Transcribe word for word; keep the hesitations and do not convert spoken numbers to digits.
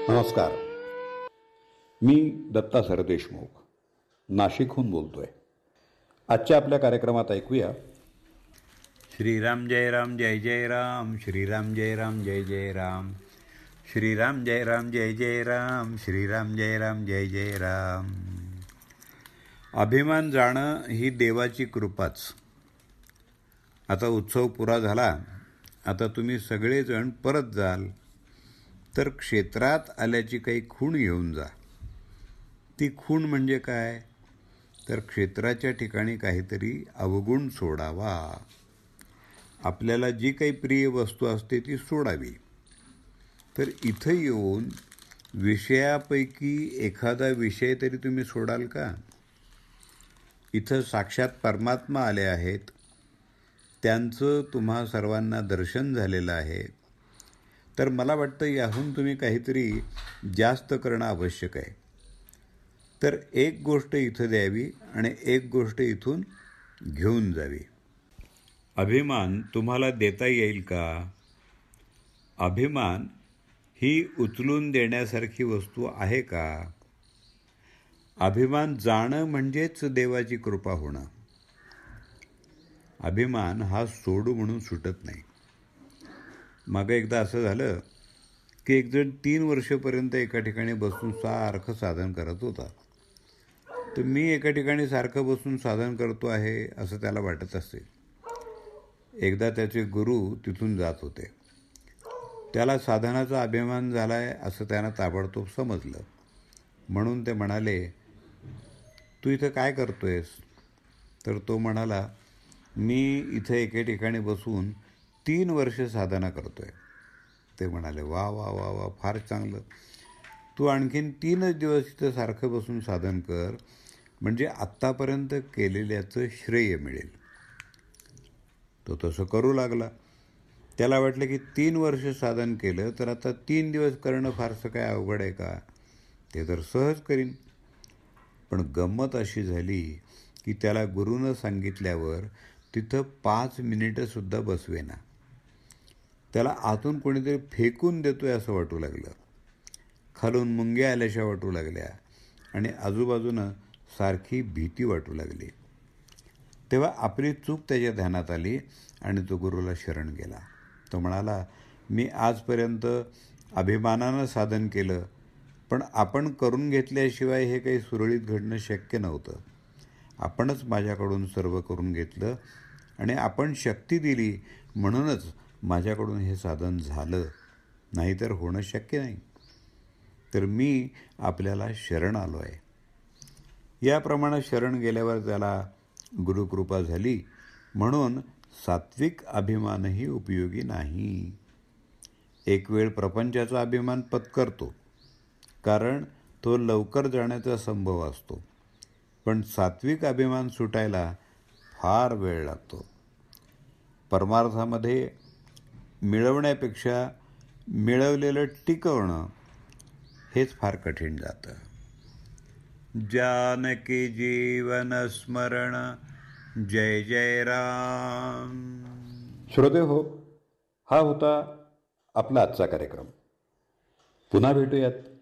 नमस्कार. मी दत्ता सरदेशमुख नाशिकहून बोलतोय. आजच्या आपल्या कार्यक्रमात ऐकूया श्रीराम जय राम जय जय राम, श्रीराम जय राम जय जय राम, श्रीराम जय राम जय जय राम, श्रीराम जय राम जय जय राम. अभिमान जाणं ही देवाची कृपाच. आता उत्सव पुरा झाला. आता तुम्ही सगळेजण परत जाल तर क्षेत्रात आल्याची काही खूण घेऊन जा. ती खूण म्हणजे काय? तर क्षेत्राच्या ठिकाणी काहीतरी अवगुण सोडावा. आपल्याला जी काही प्रिय वस्तू असते ती सोडावी. तर इथं येऊन विषयापैकी एखादा विषय तरी तुम्ही सोडाल का? इथं साक्षात परमात्मा आले आहेत. त्यांचं तुम्हा सर्वांना दर्शन झालेलं आहे. तर मला वाटतं याहून तुम्ही काहीतरी जास्त करणं आवश्यक आहे. तर एक गोष्ट इथं द्यावी आणि एक गोष्ट इथून घेऊन जावी. अभिमान तुम्हाला देता येईल का? अभिमान ही उचलून देण्यासारखी वस्तू आहे का? अभिमान जाणं म्हणजेच देवाची कृपा होणं. अभिमान हा सोडू म्हणून सुटत नाही. मागं एकदा असं झालं की एक जण तीन वर्षापर्यंत एका ठिकाणी बसून सारखं साधन करत होता. तर मी एका ठिकाणी सारखं बसून साधन करतो आहे असं त्याला वाटत असेल. एकदा त्याचे गुरु तिथून जात होते. त्याला साधनाचा अभिमान झाला आहे असं त्यांना ताबडतोब समजलं. म्हणून ते म्हणाले, तू इथं काय करतोयस? तर तो म्हणाला, मी इथं एके ठिकाणी बसून तीन वर्ष साधना करतोय. ते म्हणाले, वा वा वा वा फार चांगलं. तू आणखीन तीनच दिवस इथं सारखं बसून साधन कर, म्हणजे आत्तापर्यंत केलेल्याचं श्रेय मिळेल. तो तसं करू लागला. त्याला वाटलं की तीन वर्ष साधन केलं तर आता तीन दिवस करणं फारसं काय अवघड आहे का? ते तर सहज करीन. पण गंमत अशी झाली की त्याला गुरुनं सांगितल्यावर तिथं पाच मिनिटंसुद्धा बसवेना. त्याला आतून कोणीतरी फेकून देतोय असं वाटू लागलं. खालून मुंग्या आल्याशा वाटू लागल्या आणि आजूबाजूनं सारखी भीती वाटू लागली. तेव्हा आपली चूक त्याच्या ध्यानात आली आणि तो गुरुला शरण गेला. तो म्हणाला, मी आजपर्यंत अभिमानानं साधन केलं, पण आपण करून घेतल्याशिवाय हे काही सुरळीत घडणं शक्य नव्हतं. आपणच माझ्याकडून सर्व करून घेतलं आणि आपण शक्ती दिली म्हणूनच माझ्याकडून हे साधन झालं, नाहीतर होणं शक्य नाही. तर मी आपल्याला शरण आलो आहे. याप्रमाणे शरण गेल्यावर त्याला गुरुकृपा झाली. म्हणून सात्विक अभिमानही उपयोगी नाही. एक वेळ प्रपंचाचा अभिमान पत्करतो, कारण तो लवकर जाण्याचा संभव असतो. पण सात्विक अभिमान सुटायला फार वेळ लागतो. परमार्थामध्ये मिळवण्यापेक्षा मिळवलेलं टिकवणं हेच फार कठीण जातं. जानकी जीवन स्मरण जय जय राम. श्रोते हो, हा होता आपला आजचा कार्यक्रम. पुन्हा भेटूयात